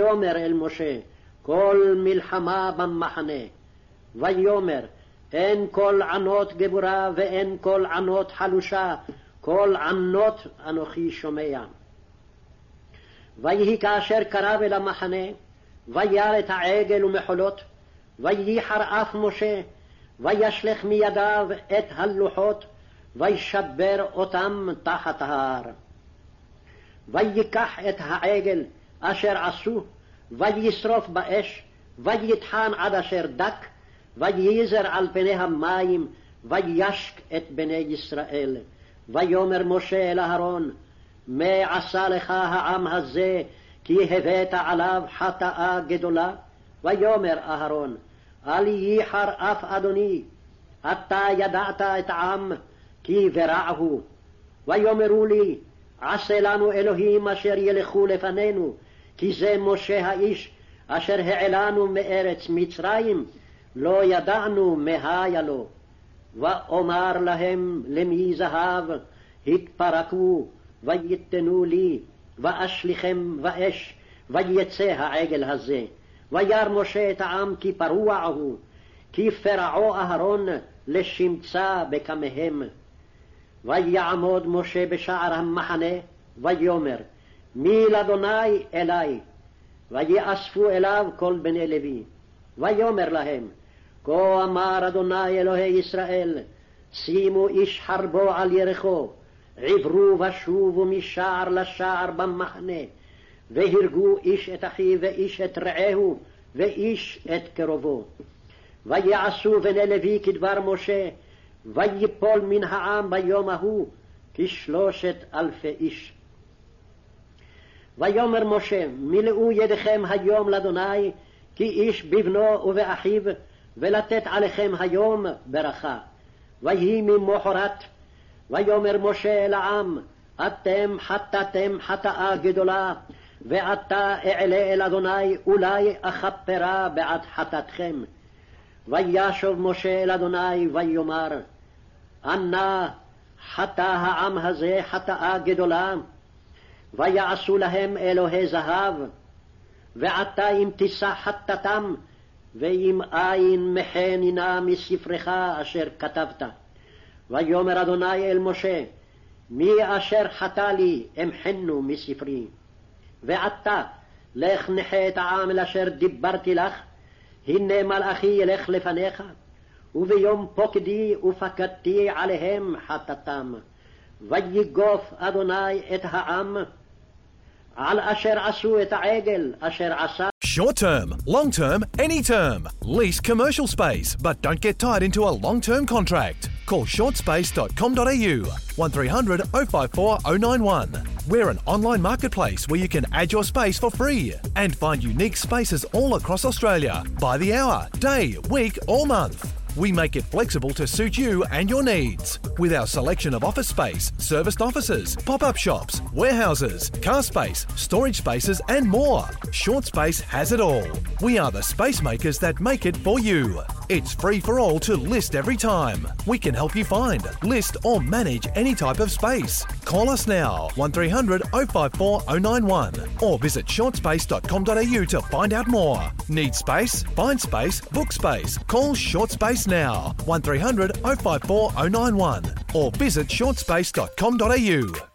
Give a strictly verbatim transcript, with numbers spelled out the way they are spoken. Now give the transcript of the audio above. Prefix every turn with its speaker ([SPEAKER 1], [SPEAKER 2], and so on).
[SPEAKER 1] ויאמר אל משה כל מלחמה במחנה. ויאמר אין כל ענות גבורה ואין כל ענות חלושה, כל ענות אנוכי שומע. ויהי כאשר קרב אל המחנה, וירא את העגל ומחולות, וייחר אף משה, וישלך מידיו את הלוחות, וישבר אותם תחת ההר. ויקח את העגל אשר עשו, וישרוף באש, ויטחן עד אשר דק, וייזר על פני המים, וישק את בני ישראל. ויאמר משה אל אהרון, מה עשה לך העם הזה, כי הבאת עליו חטאה גדולה? ויאמר אהרון, אל ייחר אף אדוני, אתה ידעת את העם, כי ורע הוא. ויאמרו לי, עשה לנו אלוהים אשר ילכו לפנינו, כי זה משה האיש אשר העלנו מארץ מצרים, לא ידענו מהיה לו. ואומר להם, למי זהב, התפרקו ויתנו לי, ואשליכם באש, ויצא העגל הזה. וירא משה את העם כי פרוע הוא, כי פרעו אהרון לשמצה בקמיהם. ויעמוד משה בשער המחנה, ויאמר, מי לאדוני אלי? ויאספו אליו כל בני לוי. ויאמר להם, כה אמר אדוני אלוהי ישראל, שימו איש חרבו על ירחו, עברו ושובו משער לשער במחנה, והרגו איש את אחיו ואיש את רעהו, ואיש את קרובו. ויעשו בני לוי כדבר משה, ויפול מן העם ביום ההוא כשלושת אלפי איש. ויאמר משה, מילאו ידיכם היום לאדוני, כי איש בבנו ובאחיו, ולתת עליכם היום ברכה. ויהי ממחרת, ויאמר משה אל העם, אתם חטאתם חטאה גדולה, ועתה אעלה אל אדוני, אולי אכפרה בעד חטאתכם. וישוב משה אל אדוני ויאמר, אנא חטא העם הזה חטאה גדולה, ויעשו להם אלוהי זהב, ועתה אם תישא חטאתם, ואם אין מחן הנה מספרך אשר כתבת. ויאמר אדוני אל משה, מי אשר חטא לי אמחנו מספרי. ועתה לך נחה את העם אל אשר דיברתי לך, הנה מלאכי ילך לפניך, וביום פוקדי ופקדתי עליהם חטאתם. ויגוף אדוני את העם על אשר עשו את העגל אשר עשה.
[SPEAKER 2] Short term, long term, any term. Lease commercial space, but don't get tied into a long-term contract. Call short space dot com dot a u, one three hundred oh five four oh nine one. We're an online marketplace where you can add your space for free and find unique spaces all across Australia by the hour, day, week or month. We make it flexible to suit you and your needs. With our selection of office space, serviced offices, pop-up shops, warehouses, car space, storage spaces and more. Short Space has it all. We are the space makers that make it for you. It's free for all to list every time. We can help you find, list or manage any type of space. Call us now, one three hundred oh five four oh nine one, or visit short space dot com dot a u to find out more. Need space? Find space, book space. Call Short Space now, one three hundred oh five four oh nine one, or visit short space dot com dot a u.